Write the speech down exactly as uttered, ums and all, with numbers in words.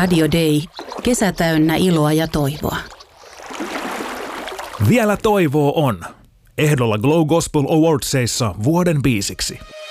Radio Day. Kesä täynnä iloa ja toivoa. Vielä toivoa on. Ehdolla Glow Gospel Awardsissa vuoden biisiksi.